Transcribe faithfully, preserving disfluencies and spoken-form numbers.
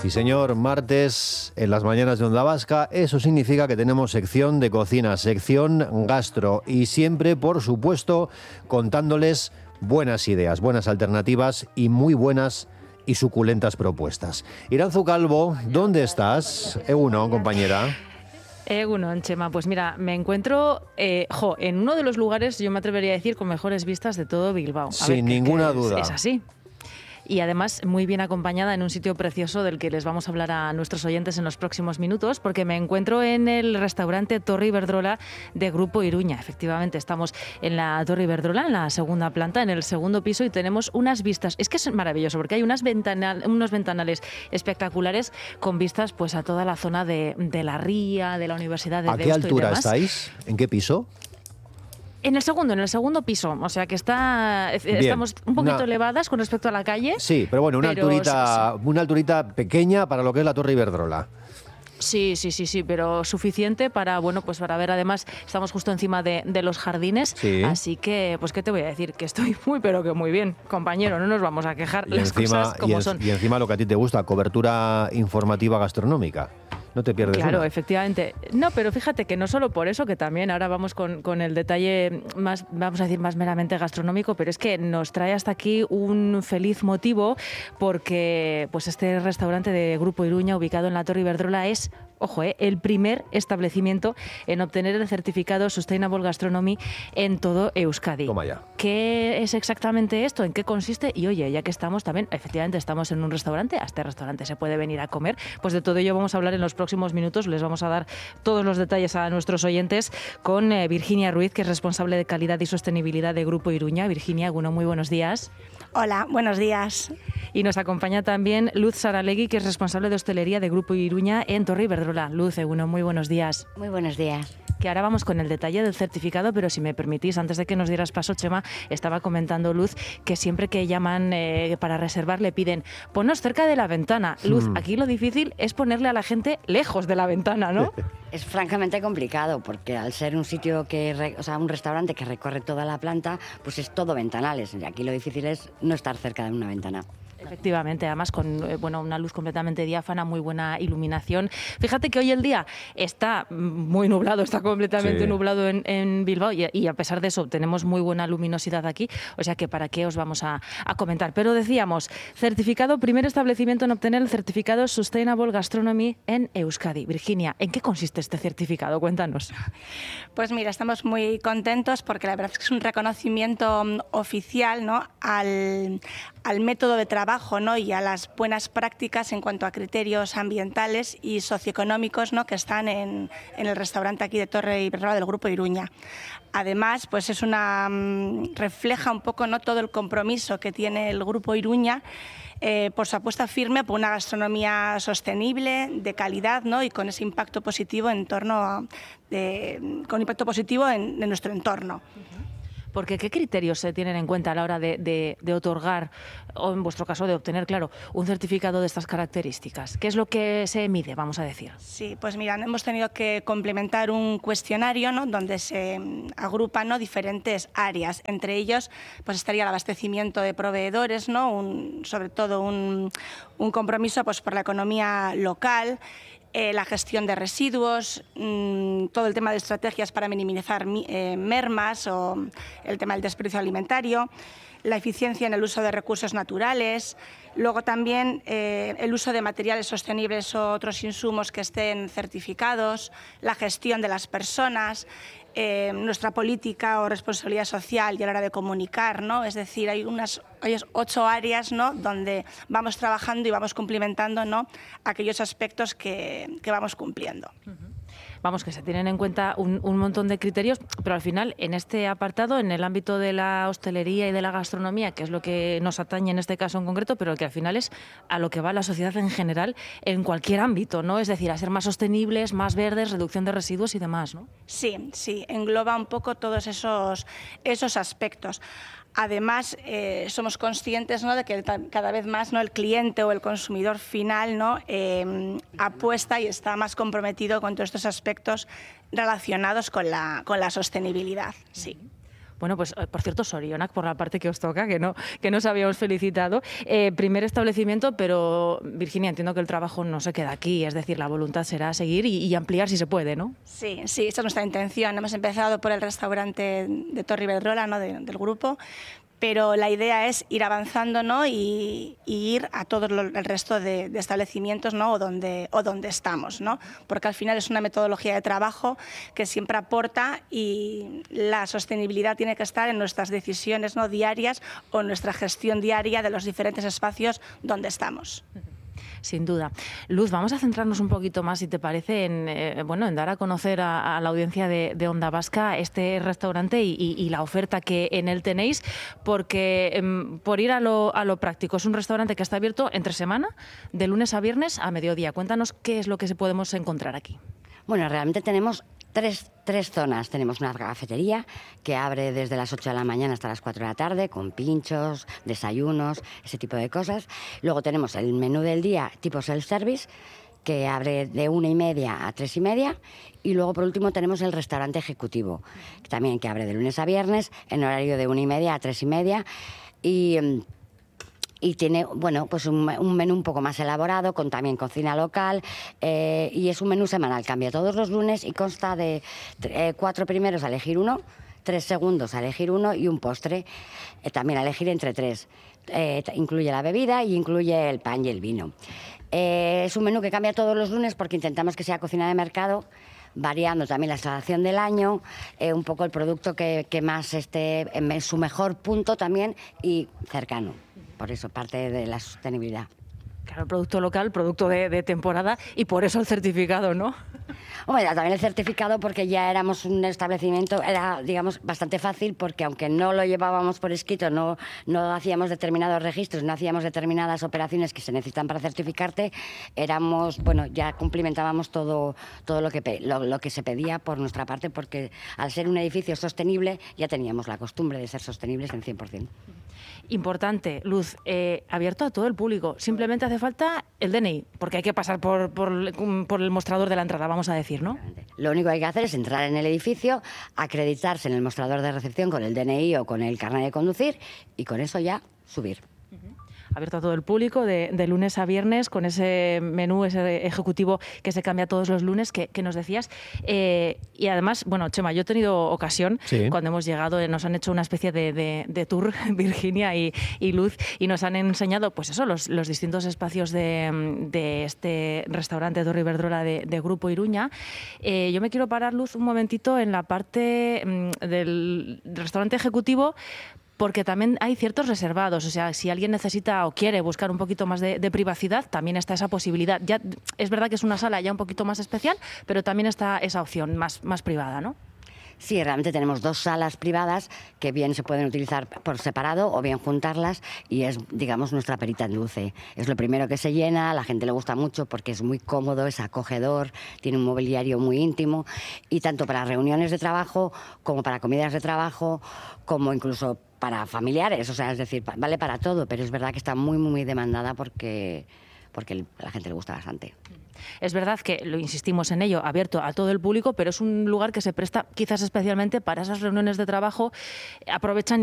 Sí, señor, martes en las mañanas de Onda Vasca. Eso significa que tenemos sección de cocina, sección gastro y siempre, por supuesto, contándoles buenas ideas, buenas alternativas y muy buenas y suculentas propuestas. Iranzu Calvo, ¿dónde estás? Egunon, compañera. Egunon, Chema. Pues mira, me encuentro eh, jo, en uno de los lugares, yo me atrevería a decir, con mejores vistas de todo Bilbao. A Sin ver, ninguna que, que duda. Es, es así. Y además muy bien acompañada en un sitio precioso del que les vamos a hablar a nuestros oyentes en los próximos minutos, porque me encuentro en el restaurante Torre Iberdrola de Grupo Iruña. Efectivamente, estamos en la Torre Iberdrola, en la segunda planta, en el segundo piso, y tenemos unas vistas. Es que es maravilloso, porque hay unas ventanal, unos ventanales espectaculares con vistas pues a toda la zona de, de la ría, de la Universidad de Deusto. ¿A qué altura y demás. estáis? ¿En qué piso? En el segundo, en el segundo piso, o sea que está, Bien, estamos un poquito una, elevadas con respecto a la calle. Sí, pero bueno, una, pero, alturita, sí. una alturita pequeña para lo que es la Torre Iberdrola. Sí, sí, sí, sí, pero suficiente para, bueno, pues para ver, además, estamos justo encima de, de los jardines, sí. Así que, pues, ¿qué te voy a decir? Que estoy muy, pero que muy bien, compañero, no nos vamos a quejar, y las encima, cosas como y en, son. Y encima lo que a ti te gusta, cobertura informativa gastronómica. No te pierdes Claro, una. Efectivamente. No, pero fíjate que no solo por eso, que también ahora vamos con, con el detalle más, vamos a decir, más meramente gastronómico, pero es que nos trae hasta aquí un feliz motivo porque pues este restaurante de Grupo Iruña, ubicado en la Torre Iberdrola, es, ojo, eh, el primer establecimiento en obtener el certificado Sustainable Gastronomy en todo Euskadi. Toma ya. ¿Qué es exactamente esto? ¿En qué consiste? Y oye, ya que estamos también, efectivamente estamos en un restaurante, a este restaurante se puede venir a comer, pues de todo ello vamos a hablar en los próximos minutos. Les vamos a dar todos los detalles a nuestros oyentes con eh, Virginia Ruiz, que es responsable de calidad y sostenibilidad de Grupo Iruña. Virginia, bueno, muy buenos días. Hola, buenos días. Y nos acompaña también Luz Saralegui, que es responsable de hostelería de Grupo Iruña en Torre Iberdrola. Luz, bueno, muy buenos días. Muy buenos días. Que ahora vamos con el detalle del certificado, pero si me permitís, antes de que nos dieras paso, Chema, estaba comentando Luz que siempre que llaman eh, para reservar le piden ponos cerca de la ventana. Luz, mm. aquí lo difícil es ponerle a la gente lejos de la ventana, ¿no? Es francamente complicado porque al ser un sitio que, o sea, un restaurante que recorre toda la planta, pues es todo ventanales. Y aquí lo difícil es no estar cerca de una ventana. Efectivamente, además con bueno, una luz completamente diáfana, muy buena iluminación. Fíjate que hoy el día está muy nublado, está completamente sí. nublado en, en Bilbao y, y a pesar de eso tenemos muy buena luminosidad aquí, o sea que para qué os vamos a, a comentar. Pero decíamos, certificado, primer establecimiento en obtener el certificado Sustainable Gastronomy en Euskadi. Virginia, ¿en qué consiste este certificado? Cuéntanos. Pues mira, estamos muy contentos porque la verdad es que es un reconocimiento oficial, ¿no?, al, al método de trabajo, ¿no?, y a las buenas prácticas en cuanto a criterios ambientales y socioeconómicos, ¿no?, que están en, en el restaurante aquí de Torre Iberdrola del Grupo Iruña. Además, pues es una refleja un poco, ¿no?, todo el compromiso que tiene el Grupo Iruña eh, por su apuesta firme por una gastronomía sostenible, de calidad, ¿no?, y con ese impacto positivo en torno a, de, con impacto positivo en, en nuestro entorno. Porque ¿qué criterios se tienen en cuenta a la hora de, de, de otorgar, o en vuestro caso de obtener, claro, un certificado de estas características? ¿Qué es lo que se mide, vamos a decir? Sí, pues mira, hemos tenido que complementar un cuestionario, ¿no?, donde se agrupan, ¿no?, diferentes áreas. Entre ellos pues estaría el abastecimiento de proveedores, ¿no?, un, sobre todo un, un compromiso pues, por la economía local, Eh, la gestión de residuos, mmm, todo el tema de estrategias para minimizar eh, mermas o el tema del desperdicio alimentario, la eficiencia en el uso de recursos naturales, luego también eh, el uso de materiales sostenibles o otros insumos que estén certificados, la gestión de las personas, eh, nuestra política o responsabilidad social y a la hora de comunicar, ¿no? Es decir, hay unas hay ocho áreas, ¿no?, donde vamos trabajando y vamos cumplimentando, ¿no?, aquellos aspectos que, que vamos cumpliendo. Uh-huh. Vamos, que se tienen en cuenta un, un montón de criterios, pero al final, en este apartado, en el ámbito de la hostelería y de la gastronomía, que es lo que nos atañe en este caso en concreto, pero que al final es a lo que va la sociedad en general, en cualquier ámbito, ¿no? Es decir, a ser más sostenibles, más verdes, reducción de residuos y demás, ¿no? Sí, sí, engloba un poco todos esos, esos aspectos. Además, eh, somos conscientes, ¿no?, de que cada vez más, ¿no?, el cliente o el consumidor final, ¿no?, eh, apuesta y está más comprometido con todos estos aspectos relacionados con la, con la sostenibilidad. Sí. Bueno, pues por cierto, sorionak por la parte que os toca, que no, que nos habíamos felicitado. Eh, primer establecimiento, pero Virginia, entiendo que el trabajo no se queda aquí, es decir, la voluntad será seguir y, y ampliar si se puede, ¿no? Sí, sí, esa es nuestra intención. Hemos empezado por el restaurante de Torre Iberdrola, ¿no? de, del grupo, pero la idea es ir avanzando, ¿no? y, y ir a todo lo, el resto de, de establecimientos, ¿no? o, donde, o donde estamos, ¿no? Porque al final es una metodología de trabajo que siempre aporta y la sostenibilidad tiene que estar en nuestras decisiones, ¿no? diarias o en nuestra gestión diaria de los diferentes espacios donde estamos. Sin duda. Luz, vamos a centrarnos un poquito más, si te parece, en, eh, bueno, en dar a conocer a, a la audiencia de, de Onda Vasca este restaurante y, y, y la oferta que en él tenéis, porque eh, por ir a lo, a lo práctico, es un restaurante que está abierto entre semana, de lunes a viernes a mediodía. Cuéntanos qué es lo que podemos encontrar aquí. Bueno, realmente tenemos tres, tres zonas. Tenemos una cafetería que abre desde las ocho de la mañana hasta las cuatro de la tarde, con pinchos, desayunos, ese tipo de cosas. Luego tenemos el menú del día tipo self-service, que abre de una y media a tres y media. Y luego, por último, tenemos el restaurante ejecutivo, también que abre de lunes a viernes, en horario de una y media a tres y media. Y... Y tiene, bueno, pues un, un menú un poco más elaborado, con también cocina local, eh, y es un menú semanal, cambia todos los lunes y consta de eh, cuatro primeros a elegir uno, tres segundos a elegir uno y un postre, eh, también a elegir entre tres. Eh, incluye la bebida y incluye el pan y el vino. Eh, es un menú que cambia todos los lunes porque intentamos que sea cocina de mercado, variando también la estación del año, eh, un poco el producto que, que más esté en su mejor punto también y cercano. Por eso, parte de la sostenibilidad. Claro, producto local, producto de, de temporada y por eso el certificado, ¿no? Hombre, también el certificado porque ya éramos un establecimiento, era, digamos, bastante fácil porque aunque no lo llevábamos por escrito, no, no hacíamos determinados registros, no hacíamos determinadas operaciones que se necesitan para certificarte, éramos, bueno, ya cumplimentábamos todo, todo lo, que, lo, lo que se pedía por nuestra parte porque al ser un edificio sostenible ya teníamos la costumbre de ser sostenibles en cien por ciento. Importante, Luz, eh, abierto a todo el público. Simplemente hace falta el D N I, porque hay que pasar por, por, por el mostrador de la entrada, vamos a decir, ¿no? Lo único que hay que hacer es entrar en el edificio, acreditarse en el mostrador de recepción con el D N I o con el carnet de conducir y con eso ya subir. Abierto a todo el público, de, de lunes a viernes, con ese menú, ese ejecutivo que se cambia todos los lunes, que, que nos decías. Eh, y además, bueno, Chema, yo he tenido ocasión, sí. cuando hemos llegado, eh, nos han hecho una especie de, de, de tour, Virginia y, y Luz, y nos han enseñado, pues eso, los, los distintos espacios de, de este restaurante Torre Iberdrola de, de Grupo Iruña. Eh, yo me quiero parar, Luz, un momentito en la parte mm, del restaurante ejecutivo, porque también hay ciertos reservados, o sea, si alguien necesita o quiere buscar un poquito más de, de privacidad, también está esa posibilidad. Ya es verdad que es una sala ya un poquito más especial, pero también está esa opción más, más privada, ¿no? Sí, realmente tenemos dos salas privadas que bien se pueden utilizar por separado o bien juntarlas y es, digamos, nuestra perita en dulce. Es lo primero que se llena, a la gente le gusta mucho porque es muy cómodo, es acogedor, tiene un mobiliario muy íntimo y tanto para reuniones de trabajo como para comidas de trabajo, como incluso para familiares, o sea, es decir, vale para todo, pero es verdad que está muy, muy demandada porque, porque a la gente le gusta bastante. Es verdad que, lo insistimos en ello, abierto a todo el público, pero es un lugar que se presta quizás especialmente para esas reuniones de trabajo. Aprovechan